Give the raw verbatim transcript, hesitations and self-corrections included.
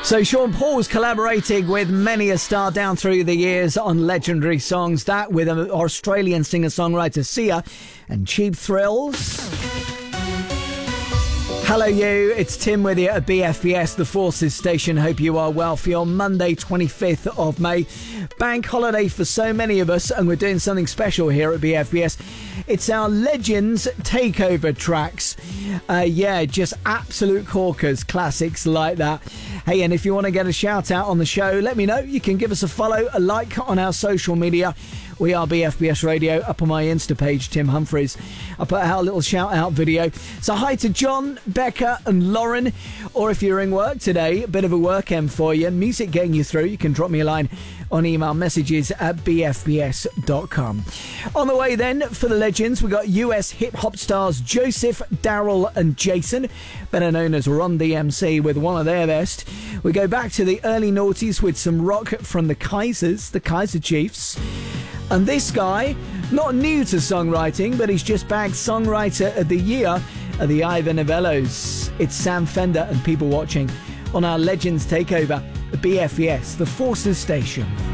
So Sean Paul's collaborating with many a star down through the years on legendary songs. That with an Australian singer-songwriter Sia and Cheap Thrills. Hello you, it's Tim with you at B F B S, the Forces station. Hope you are well for your Monday twenty-fifth of May. Bank holiday for so many of us, and we're doing something special here at B F B S. It's our Legends Takeover tracks. Uh, yeah, just absolute corkers, classics like that. Hey, and if you want to get a shout out on the show, let me know. You can give us a follow, a like on our social media. We are B F B S Radio. Up on my Insta page, Tim Humphreys, I put out a little shout out video. So hi to John, Becca and Lauren. Or if you're in work today, a bit of a work end for you, music getting you through, you can drop me a line on email messages at b f b s dot com. On the way then, for the legends, we got U S hip-hop stars Joseph, Daryl and Jason, better known as Run D M C, with one of their best. We go back to the early noughties with some rock from the Kaisers, the Kaiser Chiefs. And this guy, not new to songwriting, but he's just bagged Songwriter of the Year at the Ivor Novellos. It's Sam Fender and People Watching on our Legends Takeover, the B F E S, the Forces Station.